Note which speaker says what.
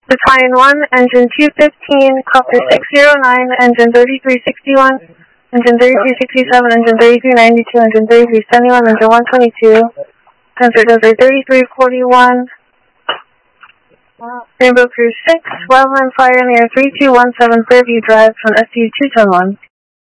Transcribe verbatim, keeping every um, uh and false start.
Speaker 1: Battalion one, engine two fifteen, copter six zero nine, engine thirty-three sixty-one, engine thirty-three sixty-seven, engine thirty-three ninety-two, engine thirty-three seventy-one, engine one twenty-two, sensor sensor thirty-three forty-one, Rainbow Cruise six, wildland fire in the air three two one seven, Fairview Drive from S U two ten one.